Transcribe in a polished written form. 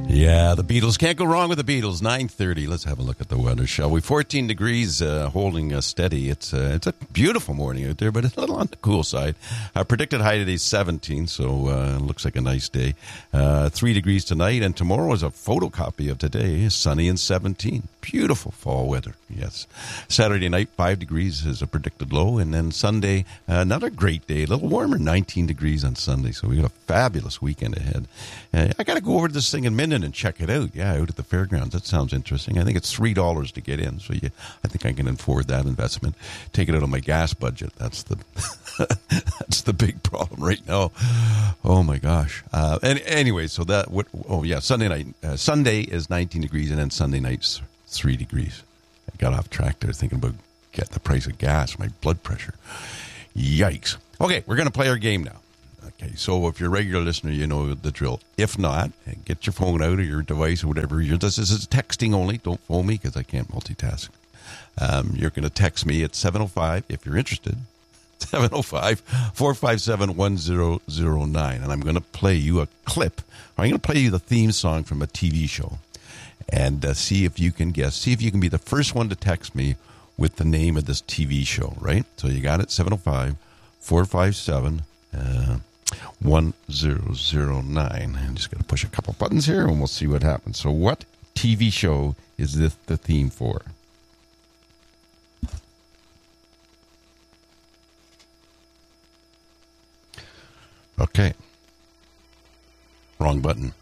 Yeah, the Beatles. Can't go wrong with the Beatles. 9:30. Let's have a look at the weather, shall we? 14 degrees, holding steady. It's a beautiful morning out there, but it's a little on the cool side. Predicted high today is 17, so looks like a nice day. 3 degrees tonight, and tomorrow is a photocopy of today. Sunny and 17. Beautiful fall weather, yes. Saturday night, 5 degrees is a predicted low, and then Sunday, another great day. A little warmer, 19 degrees on Sunday, so we got a fabulous weekend ahead. I got to go over to this thing in Minden and check it out. Yeah, out at the fairgrounds. That sounds interesting. I think it's $3 to get in, so I think I can afford that investment. Take it out of my gas budget. That's the that's the big problem right now. Oh my gosh. And anyway, so that Sunday night. Sunday is 19 degrees, and then Sunday night's 3 degrees. I got off track there thinking about getting the price of gas, my blood pressure. Yikes. Okay, we're going to play our game now. Okay, so if you're a regular listener, you know the drill. If not, get your phone out or your device or whatever. This is texting only. Don't phone me because I can't multitask. You're going to text me at 705 if you're interested. 705-457-1009. And I'm going to play you a clip. I'm going to play you the theme song from a TV show. And see if you can guess. See if you can be the first one to text me with the name of this TV show, right? So you got it, 705-457 1009. I'm just going to push a couple buttons here and we'll see what happens. So what TV show is this the theme for? Okay. Wrong button.